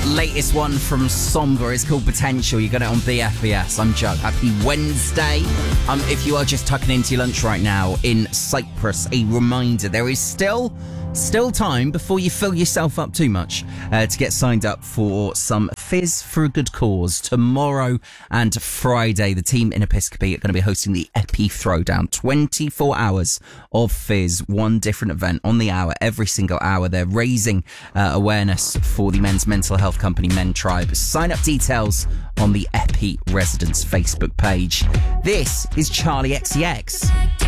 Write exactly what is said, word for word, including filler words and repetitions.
latest one from Somber is called Potential. You got it on B F B S. I'm Jug. Happy Wednesday. Um, if you are just tucking into your lunch right now in Cyprus, a reminder, there is still... Still time before you fill yourself up too much uh, to get signed up for some Fizz for a Good Cause. Tomorrow and Friday, the team in Episcopi are going to be hosting the Epi Throwdown. twenty-four hours of Fizz, one different event on the hour, every single hour. They're raising uh, awareness for the men's mental health company Men Tribe. Sign up details on the Epi Residents Facebook page. This is Charlie X C X.